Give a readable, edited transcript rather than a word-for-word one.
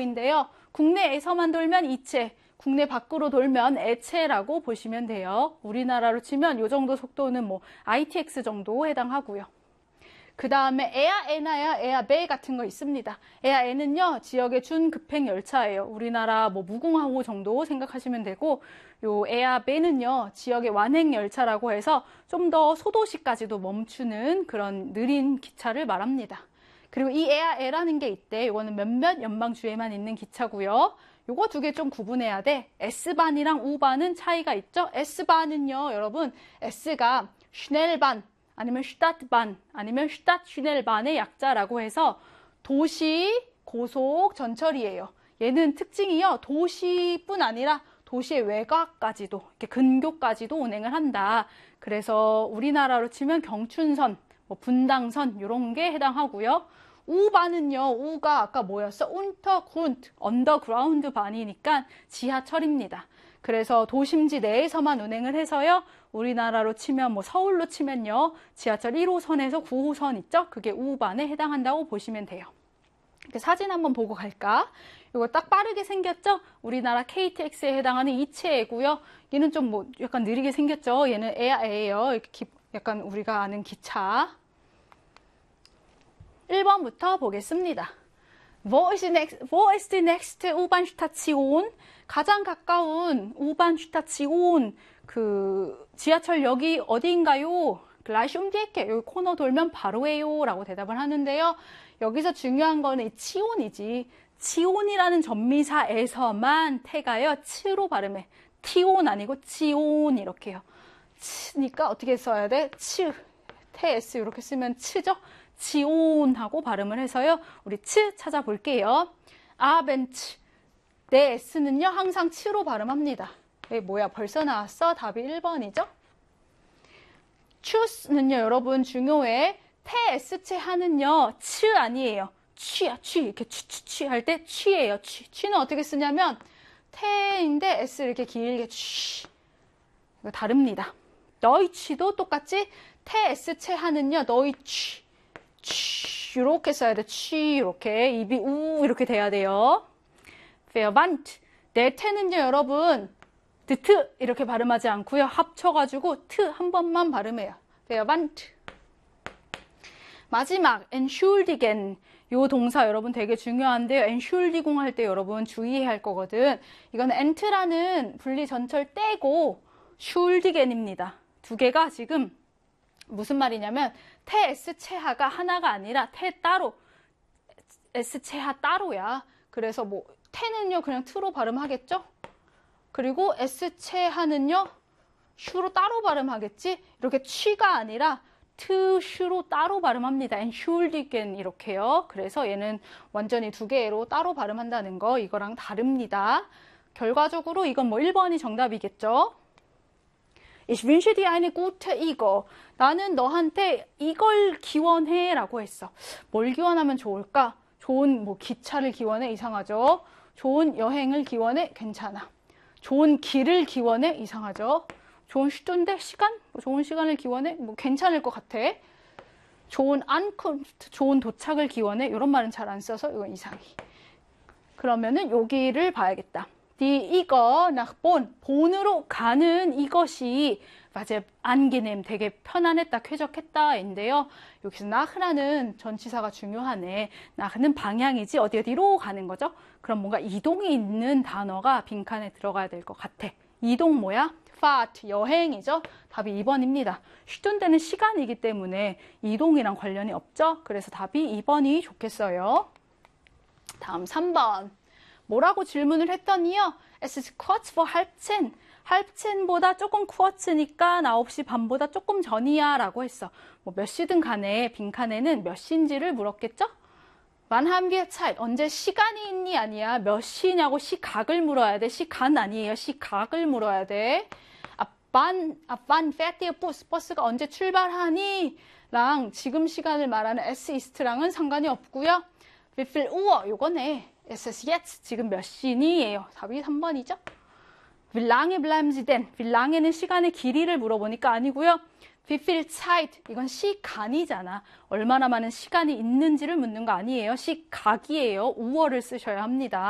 속도인데요. 국내에서만 돌면 이체, 국내 밖으로 돌면 애체라고 보시면 돼요. 우리나라로 치면 이 정도 속도는 뭐 ITX 정도 해당하고요. 그 다음에 에아에나야 에아베 같은 거 있습니다. 에아에는요 지역의 준급행 열차예요. 우리나라 뭐 무궁화호 정도 생각하시면 되고, 요 에아베는요 지역의 완행 열차라고 해서 좀 더 소도시까지도 멈추는 그런 느린 기차를 말합니다. 그리고 이 에아에라는 게 있대. 이거는 몇몇 연방주에만 있는 기차고요. 요거 두 개 좀 구분해야 돼. S반이랑 U반은 차이가 있죠. S반은요 여러분, S가 슈넬반 아니면 슈타트반 아니면 슈타트슈넬반의 약자라고 해서 도시 고속 전철이에요. 얘는 특징이요, 도시뿐 아니라 도시의 외곽까지도, 이렇게 근교까지도 운행을 한다. 그래서 우리나라로 치면 경춘선, 뭐 분당선 이런 게 해당하고요. 우반은요, 우가 아까 뭐였어? 운터그룬트, 언더그라운드 반이니까 지하철입니다. 그래서 도심지 내에서만 운행을 해서요, 우리나라로 치면 뭐 서울로 치면요 지하철 1호선에서 9호선 있죠? 그게 우반에 해당한다고 보시면 돼요. 사진 한번 보고 갈까? 이거 딱 빠르게 생겼죠? 우리나라 KTX에 해당하는 이체고요. 얘는 좀 뭐 약간 느리게 생겼죠? 얘는 에아에예요. 약간 우리가 아는 기차. 1번부터 보겠습니다. Wo ist die nächste U-Bahn-Station? 가장 가까운 U-Bahn-Station, 그 지하철역이 어디인가요? Gleich um die Ecke. 여기 코너 돌면 바로예요 라고 대답을 하는데요. 여기서 중요한 거는 이 치온이지. 치온이라는 전미사에서만 태가요 치로 발음해. 티온 아니고 치온 이렇게요. 치니까 어떻게 써야 돼? 치, 태, s 이렇게 쓰면 치죠? 지온하고 발음을 해서요. 우리 치 찾아볼게요. 아벤츠. 네, s는요 항상 치로 발음합니다. 뭐야, 벌써 나왔어? 답이 1번이죠? 추스는요 여러분 중요해. 태 s체 하는요 치 아니에요. 취야, 취. 이렇게 취 할 때 취예요. 취는 어떻게 쓰냐면 태인데 s 이렇게 길게 취. 이거 다릅니다. 너희 취도 똑같이 태 s체 하는요 너희 취. 이렇게 써야 돼. 취 이렇게 입이 우 이렇게 돼야 돼요. Verwandt. 내 태는요 여러분 드트 이렇게 발음하지 않고요. 합쳐가지고 트 한 번만 발음해요. Verwandt. 마지막 entschuldigen. 요 동사 여러분 되게 중요한데요. entschuldigung 할 때 여러분 주의해야 할 거거든. 이거는 ent라는 분리 전철 떼고 schuldigen입니다. 두 개가 지금 무슨 말이냐면 태 S체하가 하나가 아니라 태 따로, S체하 따로야. 그래서 뭐 태는요 그냥 트로 발음하겠죠? 그리고 S체하는요 슈로 따로 발음하겠지? 이렇게 취가 아니라 트, 슈로 따로 발음합니다. entschuldigen 이렇게요. 그래서 얘는 완전히 두 개로 따로 발음한다는 거, 이거랑 다릅니다. 결과적으로 이건 뭐 1번이 정답이겠죠? Ich wünsche dir eine gute Igor. 나는 너한테 이걸 기원해 라고 했어. 뭘 기원하면 좋을까? 좋은 뭐 기차를 기원해? 이상하죠? 좋은 여행을 기원해? 괜찮아. 좋은 길을 기원해? 이상하죠? 좋은 슈tun데 시간? 뭐 좋은 시간을 기원해? 뭐 괜찮을 것 같아. 좋은 Ankunft, 좋은 도착을 기원해? 이런 말은 잘 안 써서 이건 이상해. 그러면은 여기를 봐야겠다. Die Igor nach Bonn. 본으로 가는 이것이 맞아요. angenehm, 되게 편안했다, 쾌적했다인데요. 여기서 nach라는 전치사가 중요하네. nach는 방향이지 어디로 가는 거죠? 그럼 뭔가 이동이 있는 단어가 빈칸에 들어가야 될 것 같아. 이동 뭐야? Fahrt, 여행이죠? 답이 2번입니다. 슈tun데는 시간이기 때문에 이동이랑 관련이 없죠? 그래서 답이 2번이 좋겠어요. 다음 3번. 뭐라고 질문을 했더니요. Es ist kurz vor halb 10. halb 10보다 조금 쿠어츠니까 9시 반보다 조금 전이야 라고 했어. 뭐 몇 시든 간에 빈칸에는 몇 시인지를 물었겠죠? Wann haben wir Zeit? 언제 시간이 있니? 아니야. 몇 시냐고 시각을 물어야 돼. 시간 아니에요. 시각을 물어야 돼. ab wann fährt der Bus? 버스가 언제 출발하니? 랑 지금 시간을 말하는 es ist랑은 상관이 없고요. Wie viel Uhr? 요거네. Es ist jetzt. 지금 몇 시니? 예요. 답이 3번이죠. Wie lange bleiben Sie denn? Wie lange는 시간의 길이를 물어보니까 아니고요. Wie viel Zeit? 이건 시간이잖아. 얼마나 많은 시간이 있는지를 묻는 거 아니에요. 시각이에요. 우어를 쓰셔야 합니다.